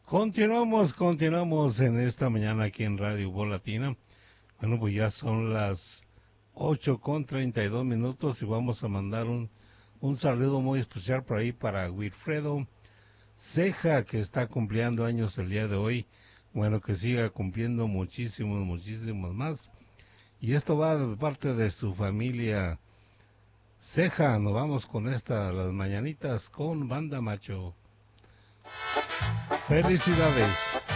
Continuamos en esta mañana aquí en Radio Voz Latina. Bueno, pues ya son las 8:32 y vamos a mandar un saludo muy especial por ahí para Wilfredo Ceja, que está cumpliendo años el día de hoy. Bueno, que siga cumpliendo muchísimos más. Y esto va de parte de su familia Ceja. Nos vamos con las mañanitas con Banda Macho. Felicidades.